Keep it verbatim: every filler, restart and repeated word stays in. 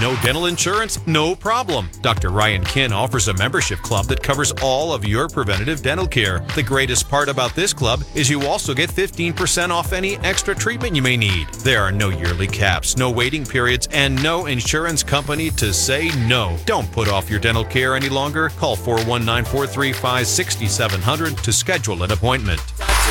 No dental insurance? No problem. Doctor Ryan Kin offers a membership club that covers all of your preventative dental care. The greatest part about this club is you also get fifteen percent off any extra treatment you may need. There are no yearly caps, no waiting periods, and no insurance company to say no. Don't put off your dental care any longer. Call four one nine, four three five, six seven zero zero to schedule an appointment.